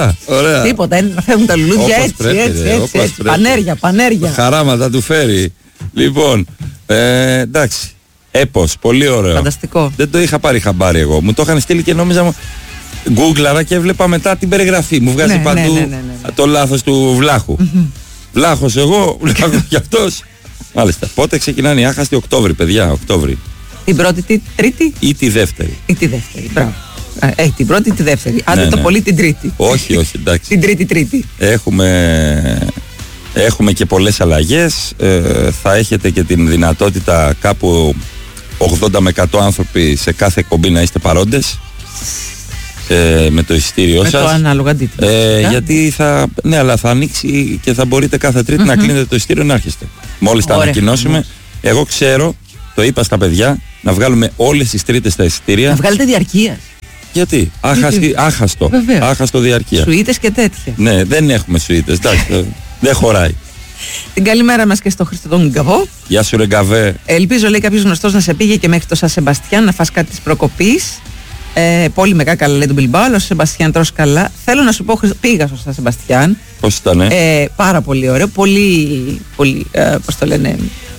Ωραία, ωραία. Τίποτα, είναι να φεύγουν τα λουλούδια έτσι. Πανέρια. Χαράματα του φέρει. Λοιπόν, εντάξει. Έπος, πολύ ωραίο. Φανταστικό. Δεν το είχα πάρει χαμπάρι εγώ. Μου το είχαν στείλει και νόμιζα. Γκούγκλαρα και έβλεπα μετά την περιγραφή. Μου βγάζει παντού το λάθος του Βλάχου. Βλάχος εγώ, Βλάχος κι αυτός. Μάλιστα. Πότε ξεκινάνε οι άχαστοι? Οκτώβρη, παιδιά, Οκτώβρη. Την πρώτη, Τρίτη ή τη Δεύτερη? Ή τη Δεύτερη, μπράβο. Την πρώτη ή τη Δεύτερη. Άντε το πολύ την Τρίτη. Όχι, εντάξει. Την Τρίτη. Έχουμε και πολλές αλλαγές. Θα έχετε και την δυνατότητα κάπου 80 με 100 άνθρωποι σε κάθε εκπομπή να είστε παρόντες. Με το εισιτήριό σας. Με το ανάλογο αντίτιμο. Γιατί ναι, αλλά θα ανοίξει και θα μπορείτε κάθε Τρίτη να κλείνετε το εισιτήριο να έρχεστε. Μόλις τα ανακοινώσουμε. Εγώ ξέρω, το είπα στα παιδιά, να βγάλουμε όλες τις Τρίτες τα εισιτήρια. Να βγάλετε διαρκείας. Γιατί? Άχαστο διαρκεία. Σουίτες και τέτοια. Ναι, δεν έχουμε σουίτες. Εντάξει, δεν χωράει. Την καλημέρα μας και στο Χριστό τον Γκαβό. Γεια σου, ρε Γκαβέ. Ελπίζω, λέει, κάποιος γνωστός να σε πήγε και μέχρι το Σαν Σεμπαστιάν να φας κάτι της προκοπής. Πολύ με καλά, λέει τον Μπιλμπάο, αλλά ο Σεμπαστιάν τρως καλά. Θέλω να σου πω, πήγα στο Σαν Σεμπαστιάν. Πώς ήταν? Πάρα πολύ ωραίο. Πολύ πώς το λένε,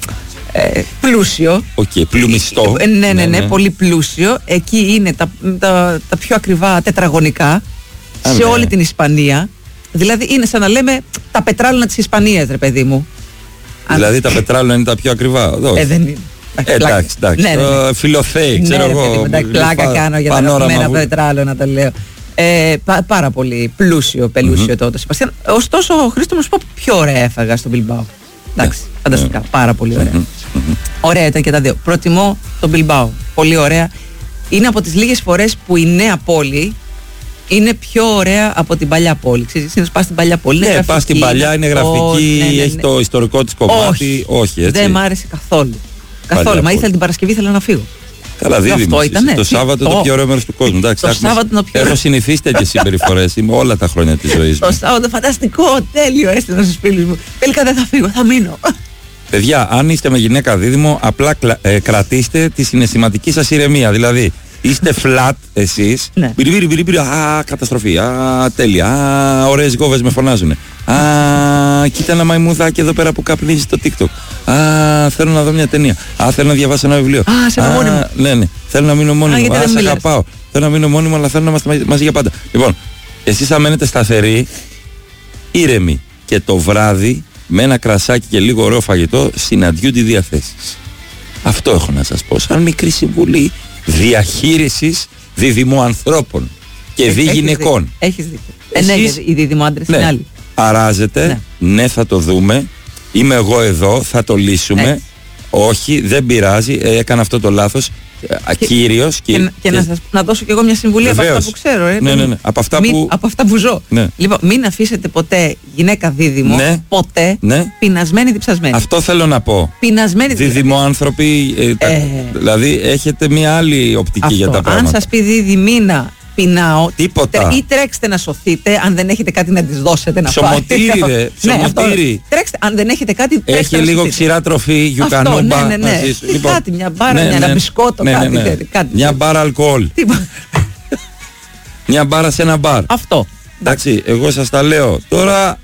πλούσιο. Πλουμιστό. Ναι, πολύ πλούσιο. Εκεί είναι τα πιο ακριβά τετραγωνικά σε όλη την Ισπανία. Δηλαδή είναι σαν να λέμε τα πετράλαινα της Ισπανίας, ρε παιδί μου. Δηλαδή τα πετράλαινα είναι τα πιο ακριβά? Δεν είναι. Εντάξει. Φιλοθέη, ξέρω εγώ. Πλάκα κάνω για τα αγαπημένα πετράλαινα, το λέω. Πάρα πολύ πλούσιο το Σεμπαστιάν. Ωστόσο, Χρήστο, μου σου πω, πιο ωραία έφαγα στον Μπιλμπάο. Εντάξει, φανταστικά, πάρα πολύ ωραία. Ωραία ήταν και τα δύο. Προτιμώ τον Μπιλμπάο, πολύ ωραία. Είναι από τις λίγες φορές που η νέα πόλη είναι πιο ωραία από την παλιά πόλη. Συνήθως πας στην παλιά πόλη. Ναι, πας στην παλιά, είναι γραφική, έχει το ιστορικό της κομμάτι. Όχι, έτσι. Δεν μ' άρεσε καθόλου. Μα ήθελα την Παρασκευή, ήθελα να φύγω. Καλά, δίδυμος. Το Σάββατο το πιο ωραίο μέρος του κόσμου. Έχω συνηθίσει τέτοιες συμπεριφορές. Είμαι όλα τα χρόνια της ζωής μου. Το Σάββατο φανταστικό, τέλειο, έστειλα στους φίλους μου. Τελικά δεν θα φύγω, θα μείνω. Παιδιά, αν είστε με γυναίκα δίδυμο, απλά κρατήστε τη συναισθηματική σας ηρεμία. Δηλαδή, είστε flat εσείς. Μπιρι, καταστροφή. Τέλεια. Ωραίες γόβες με φωνάζουνε. Κοίτα ένα μαϊμουδάκι εδώ πέρα που καπνίζει στο TikTok. Θέλω να δω μια ταινία. Θέλω να διαβάσω ένα βιβλίο. Σε μόνιμο. Ναι. Θέλω να μείνω μόνιμο. Σε αγαπάω. Θέλω να μείνω μόνιμο, αλλά θέλω να είμαστε μαζί για πάντα. Λοιπόν, εσείς θα μένετε σταθεροί, ήρεμοι. Και το βράδυ, με ένα κρασάκι και λίγο ωραίο φαγητό, συναντιούνται οι διαθέσεις. Αυτό έχω να σας πω. Σαν μικρή συμβουλή διαχείρισης διδυμοανθρώπων και γυναικών. Έχεις δίκιο. Οι διδυμοάντρες είναι άλλοι. Αράζεται, ναι, θα το δούμε. Είμαι εγώ εδώ, θα το λύσουμε. Όχι, δεν πειράζει, έκανα αυτό το λάθος. Κύριος. Να δώσω και εγώ μια συμβουλή από αυτά που ξέρω. Ναι. Από αυτά που ζω. Ναι. Λοιπόν, μην αφήσετε ποτέ γυναίκα δίδυμο, ποτέ, πεινασμένη διψασμένη. Αυτό θέλω να πω. Πεινασμένη διδυμοάνθρωποι, δηλαδή έχετε μια άλλη οπτική για τα πράγματα. Αν σας πει δίδυμίνα, πεινάω, τίποτα. Ή τρέξτε να σωθείτε, αν δεν έχετε κάτι να της δώσετε να ψωμοτήρι, ρε, ψωμοτήρι. Τρέξτε, αν δεν έχετε κάτι, τρέξτε. Έχει λίγο ξηρά τροφή, γιουκανόμπα. Ναι. Λοιπόν, κάτι, μια μπάρα, ένα μπισκότο, κάτι. Μια μπάρα αλκοόλ. Μια μπάρα σε ένα μπαρ. Αυτό. Εντάξει, εγώ σας τα λέω. Τώρα,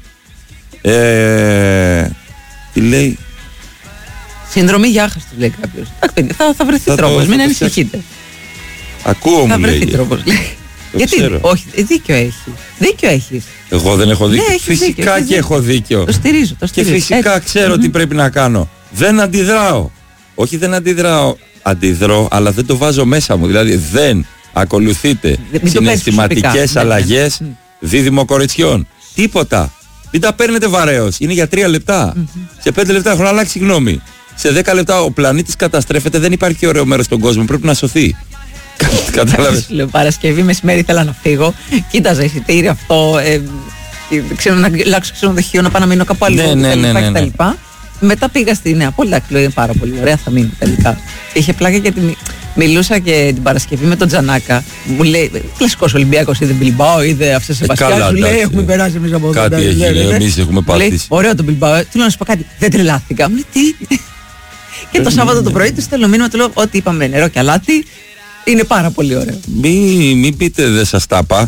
τι λέει? Συνδρομή για άχαστο, λέει κάποιος. Θα βρεθεί τρόπος, μην ανησυχείτε. Ακούω, μου λέει. Τρόπος, λέει. Γιατί, όχι, δίκιο έχεις. Εγώ δεν έχω δίκιο. Φυσικά και έχω δίκιο. Το στηρίζω. Και φυσικά ξέρω τι πρέπει να κάνω. Δεν αντιδράω. Όχι, δεν αντιδράω. Αντιδρώ, αλλά δεν το βάζω μέσα μου. Δηλαδή δεν ακολουθείτε συναισθηματικές αλλαγές δίδυμο κοριτσιών. Τίποτα. Μην τα παίρνετε βαρέως. Είναι για 3 λεπτά. Σε 5 λεπτά έχουν αλλάξει γνώμη. Σε 10 λεπτά ο πλανήτης καταστρέφεται. Δεν υπάρχει ωραίο μέρος στον κόσμο. Πρέπει να σωθεί. Κατάλαβες. Λέω Παρασκευή μεσημέρι ήθελα να φύγω. Κοίταζα εισιτήρια αυτό. Ξέρω να αλλάξω ξενοδοχείο, να πάω να μείνω κάπου αλλού κτλ. Μετά πήγα στη Νέα Πόλη. Λέω είναι πάρα πολύ ωραία, θα μείνω τελικά. Είχε πλάκα γιατί μιλούσα και την Παρασκευή με τον Τζανάκα. Μου λέει κλασικός Ολυμπιακός, είδε Μπιλμπάο, είδε αυτές τις Σεμπαστιάν. Σου λέει έχουμε περάσει εμείς από εδώ. Κάτι έχει, εμείς έχουμε πατήσει. Ωραίο τον Μπιλμπάο. Τι να σου πω κάτι, δεν τρελάθηκα. Μου λέει τι. Και το Σάββατο το πρωί του στέλνω μήνυμα, του λέω ότι είπαμε νερό και αλάτι. Είναι πάρα πολύ ωραίο. Μην πείτε δεν σας τα είπα.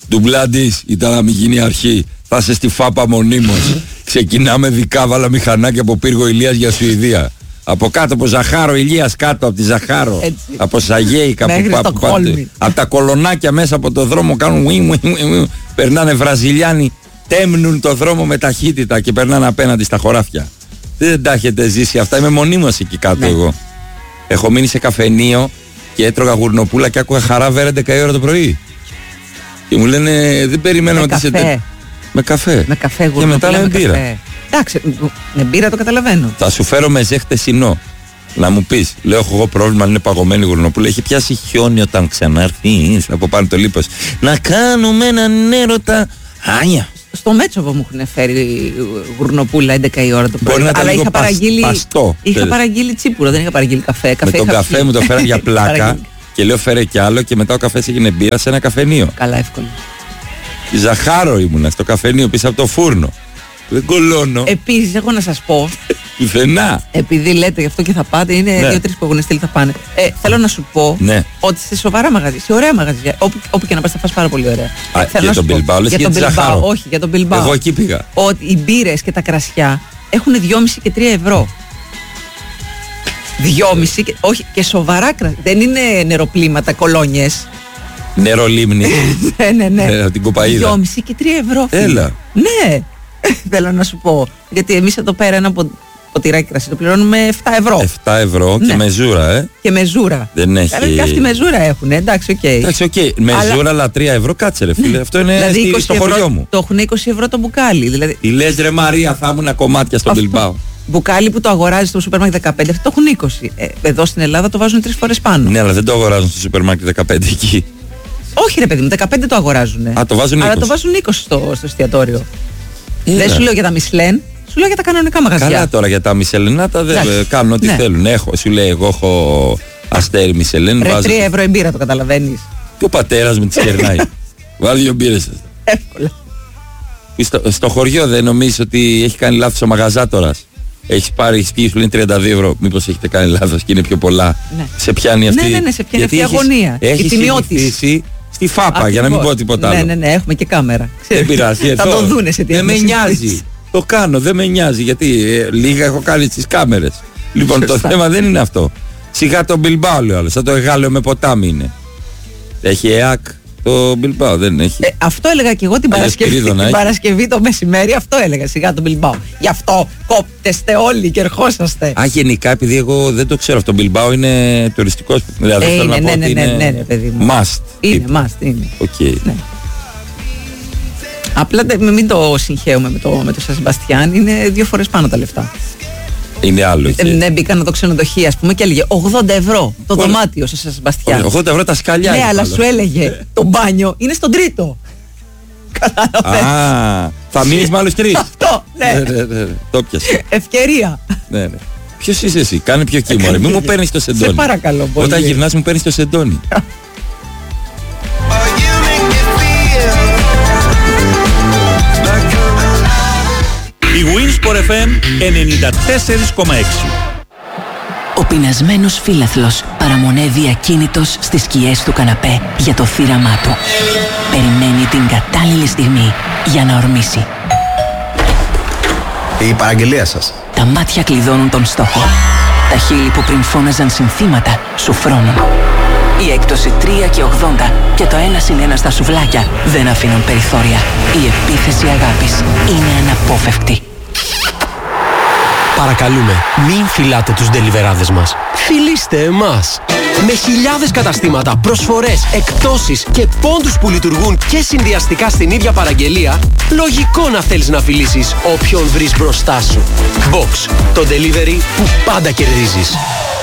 Ντουμπλάντης, ήταν να μην γίνει αρχή. Θα είσαι στη Φάπα μονίμως. Ξεκινάμε δικάβαλα μηχανάκια από Πύργο Ηλίας για Σουηδία. Από κάτω από Ζαχάρο, Ηλίας κάτω από τη Ζαχάρο. Έτσι. Από Σαγέικα, από τα κολονάκια μέσα από το δρόμο κάνουν περνάνε Βραζιλιάνοι, τέμνουν το δρόμο με ταχύτητα και περνάνε απέναντι στα χωράφια. Δεν τα έχετε ζήσει αυτά, είμαι μονίμως εκεί κάτω εγώ. Έχω μείνει σε καφενείο και έτρωγα γουρνοπούλα και άκουγα Χαρά 11 η ώρα το πρωί. Και μου λένε δεν περιμένω ότι είσαι... Με καφέ. Με καφέ, και μετά με μπύρα. Εντάξει, με μπύρα το καταλαβαίνω. Θα σου φέρω με ζέχτεσινό. Να μου πεις, λέω έχω εγώ πρόβλημα, είναι παγωμένη γουρνοπούλα. Έχει πιάσει χιόνι όταν ξανάρθεις από πάνω το λίπος. Να κάνουμε έναν έρωτα. Άνια. Στο Μέτσοβο μου έχουν φέρει γουρνοπούλα 11 η ώρα το πρωί. Μπορεί να ήταν λίγο παστό. Είχα παραγγείλει τσίπουρο, δεν είχα παραγγείλει καφέ. Με τον καφέ μου το φέραν για πλάκα. Και λέω φέρε κι άλλο και μετά ο καφές έγινε μπύρα σε ένα καφενείο. Καλά, εύκολο. Η Ζαχάρο ήμουνα στο καφενείο πίσω από το φούρνο. Δεν κολώνω. Επίσης, έχω να σας πω. Πουθενά. Επειδή λέτε γι' αυτό και θα πάτε, είναι 2-3 που έχουν στείλει θα πάνε. Θέλω να σου πω ότι σε σοβαρά μαγαζιά, σε ωραία μαγαζιά, όπου και να πας θα φας πάρα πολύ ωραία. Για τον Μπιλμπάο, λες για τη Ζαχάρο. Όχι, για τον Μπιλμπάο. Εγώ εκεί πήγα. Ότι οι μπύρες και τα κρασιά έχουν 2,5 και 3 ευρώ. 2,5 και, όχι, και σοβαρά κρασιά. Δεν είναι νεροπλήματα, κολόνιες. Νερολίμνη. Ναι. Από την Κοπαΐδα. 2,5 και 3 ευρώ. Έλα. Ναι. Θέλω να σου πω. Γιατί εμείς εδώ πέρα ένα ποτηράκι κρασί το πληρώνουμε 7 ευρώ. 7 ευρώ και με ζούρα, Και με ζούρα. Δεν έχει. Και αυτοί με ζούρα έχουν, εντάξει, οκ. Εντάξει, οκ. Με ζούρα, αλλά 3 ευρώ, κάτσε ρε φίλε. Αυτό είναι δηλαδή στο χωριό μου. Το έχουν 20 ευρώ το μπουκάλι. Δηλαδή... Τι λες ρε Μαρία, θα ήμουν κομμάτια στον Μπιλμπάο. Μπουκάλι που το αγοράζει στο σούπερ μάρκετ 15, αυτό το έχουν 20. Εδώ στην Ελλάδα το βάζουν 3 φορές πάνω. Ναι, αλλά δεν το αγοράζουν στο σούπερ μάρκετ 15 εκεί. Όχι ρε παιδί μου, 15 το αγοράζουν. Α, το βάζουν 20. Αλλά το βάζουν 20 στο εστιατόριο. Δεν σου λέω για τα Μισλέν, σου λέω για τα κανονικά μαγαζιά. Καλά τώρα για τα Μισελενάτα δεν κάνουν ό,τι θέλουν. Σου λέει εγώ έχω αστέρι Μισελέν. Ρε 3 ευρώ η μπύρα, το καταλαβαίνεις. Και ο πατέρας μου τις κερνάει. Βάλει 2 μπύρες. Εύκολα. Στο χωριό δεν νομίζεις ότι έχει κάνει λάθος ο μαγαζάτορας? Έχεις πάρει σπίτι σου λένε 32 ευρώ. Μήπως έχετε κάνει λάθος και είναι πιο πολλά? Ναι. Σε πιάνει αυτή. Ναι, σε πιάνει αυτή η αγωνία. Έχεις συνηθίσει στη Φάπα για να μην πω τίποτα άλλο. Ναι, έχουμε και κάμερα. Δεν πειράζει. Θα το δούνε σε τι. Δεν με νοιάζει. Το κάνω, δεν με νοιάζει γιατί λίγα έχω κάνει στις κάμερες. Λοιπόν, το θέμα δεν είναι αυτό. Σιγά το Μπιλμπάο λέει άλλο. Σαν το Εγάλεο με ποτάμι είναι. Έχει ΕΑΚ το Μπιλμπάο, δεν έχει. Αυτό έλεγα και εγώ την Παρασκευή το μεσημέρι. Αυτό έλεγα, σιγά το Μπιλμπάο. Γι' αυτό κόπτεστε όλοι και ερχόσαστε. Α, γενικά, επειδή εγώ δεν το ξέρω αυτό, το Μπιλμπάο είναι τουριστικός. Δηλαδή θέλω να πω ότι είναι παιδί μου. Must. Είναι must, είναι. Okay. Ναι. Απλά μην το συγχαίουμε με το Σαν Σεμπαστιάν, είναι 2 φορές πάνω τα λεφτά. Είναι άλλο. Ναι, μπήκα να το ξενοδοχείο, ας πούμε, και έλεγε 80 ευρώ το δωμάτιο σε Σαν Σεμπαστιάν. 80 ευρώ τα σκαλιά. Ναι, αλλά σου έλεγε το μπάνιο είναι στον τρίτο. Α, θα μείνεις με άλλους 3. Αυτό, ναι. Το πιάσε. Ευκαιρία. Ναι. Ποιος είσαι εσύ, κάνε πιο κύμο. Μην μου παίρνεις το σεντόνι. Σε παρακαλώ πολύ. Όταν γυρνάς μου παίρνεις το σεντόνι. Η Winsport FM 94,6. Ο πεινασμένος φίλαθλος παραμονεύει ακίνητος στις σκιές του καναπέ για το θύραμά του. Περιμένει την κατάλληλη στιγμή για να ορμήσει. Η παραγγελία σας. Τα μάτια κλειδώνουν τον στόχο. Τα χείλη που πριν φώναζαν συνθήματα σουφρώνουν. Η έκπτωση 3 και 80 και το 1+1 στα σουβλάκια δεν αφήνουν περιθώρια. Η επίθεση αγάπης είναι αναπόφευκτη. Παρακαλούμε, μην φυλάτε τους ντελιβεράδες μας. Φιλήστε εμάς. Με χιλιάδες καταστήματα, προσφορές, εκπτώσεις και πόντους που λειτουργούν και συνδυαστικά στην ίδια παραγγελία, λογικό να θέλεις να φιλήσεις όποιον βρεις μπροστά σου. Box, το delivery που πάντα κερδίζεις.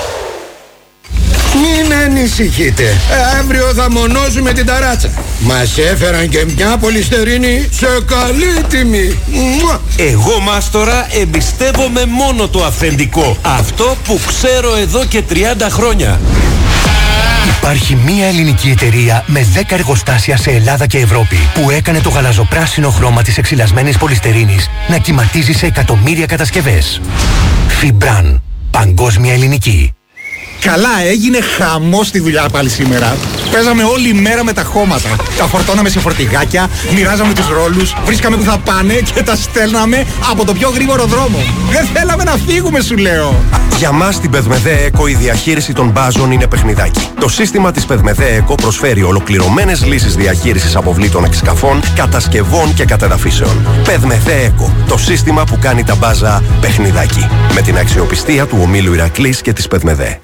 Μην ανησυχείτε, αύριο θα μονώσουμε την ταράτσα. Μας έφεραν και μια πολυστερίνη σε καλή τιμή. Εγώ μάστορα εμπιστεύομαι μόνο το αυθεντικό. Αυτό που ξέρω εδώ και 30 χρόνια. Υπάρχει μία ελληνική εταιρεία με 10 εργοστάσια σε Ελλάδα και Ευρώπη που έκανε το γαλαζοπράσινο χρώμα της εξυλασμένης πολυστερίνης να κυματίζει σε εκατομμύρια κατασκευές. Φιμπραν. Παγκόσμια ελληνική. Καλά, έγινε χαμός στη δουλειά πάλι σήμερα. Παίζαμε όλη μέρα με τα χώματα. Τα φορτώναμε σε φορτηγάκια, μοιράζαμε τους ρόλους, βρίσκαμε που θα πάνε και τα στέλναμε από το πιο γρήγορο δρόμο. Δεν θέλαμε να φύγουμε, σου λέω. Για μας στην Πεδμεδέ Eco η διαχείριση των μπάζων είναι παιχνιδάκι. Το σύστημα της Πεδμεδέ Eco προσφέρει ολοκληρωμένες λύσεις διαχείρισης αποβλήτων εξκαφών, κατασκευών και κατεδαφίσεων. Πεδμεδέ Eco, το σύστημα που κάνει τα μπάζα παιχνιδάκι. Με την αξιοπιστία του ομίλου Ηρακλής και της Πεδμεδέ.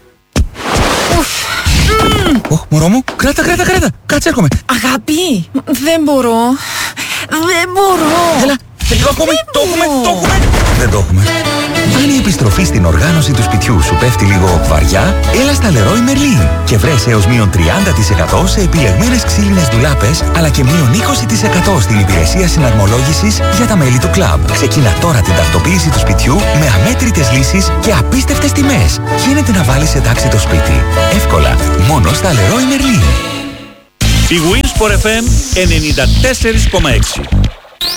Μωρό μου, κράτα, κάτσε, έρχομαι. Αγάπη, δεν μπορώ. Έλα, λίγο ακόμη, το έχουμε. Δεν το έχουμε. Αν η επιστροφή στην οργάνωση του σπιτιού σου πέφτει λίγο βαριά, έλα στα Leroy Merlin και βρες έως μείον 30% σε επιλεγμένες ξύλινες ντουλάπες, αλλά και μείον 20% στην υπηρεσία συναρμολόγησης για τα μέλη του κλαμπ. Ξεκίνα τώρα την τακτοποίηση του σπιτιού με αμέτρητες λύσεις και απίστευτες τιμές. Γίνεται να βάλεις εντάξει το σπίτι. Εύκολα, μόνο στα Leroy Merlin. Η Wins for FM 94,6.